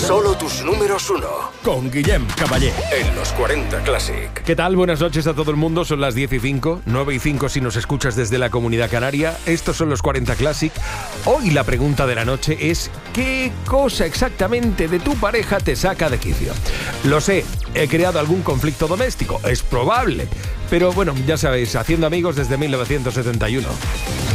Solo tus números uno. Con Guillem Caballé. En los 40 Classic. ¿Qué tal? Buenas noches a todo el mundo. Son las 10:05, 9:05 si nos escuchas desde la Comunidad Canaria. Estos son los 40 Classic. Hoy la pregunta de la noche es: ¿qué cosa exactamente de tu pareja te saca de quicio? Lo sé, he creado algún conflicto doméstico. Es probable. Pero bueno, ya sabéis, haciendo amigos desde 1971.